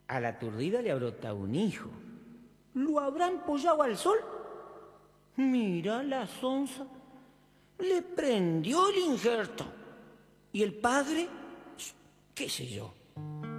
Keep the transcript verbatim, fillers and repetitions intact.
A la aturdida le ha brotado un hijo. ¿Lo habrán pollado al sol? Mira la sonza. Le prendió el injerto. ¿Y el padre? ¿Qué sé yo?